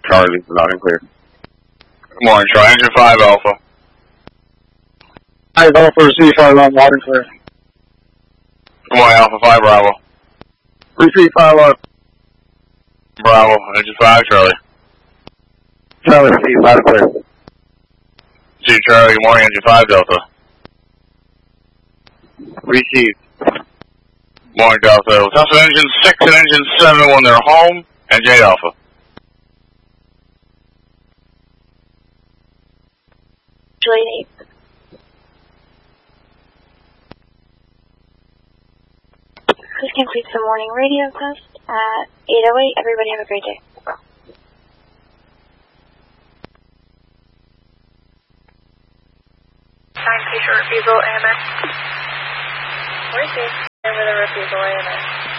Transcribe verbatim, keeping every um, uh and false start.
Charlie, loud and clear. Good morning, Charlie. Engine five Alpha. Hi, Alpha, receive five on loud and clear. Good morning, Alpha five Bravo. Receive five on. Bravo, Engine five Charlie. Charlie, receive loud and clear. See Charlie, good morning, Engine five Delta. Receive. Morning, Delta. Test engine six and engine seven when they're home, and J Alpha. Juliet eight. This completes the morning radio test at eight oh eight. Everybody have a great day. Nine patient refusal A M S. Receive. Over the refusal A M S.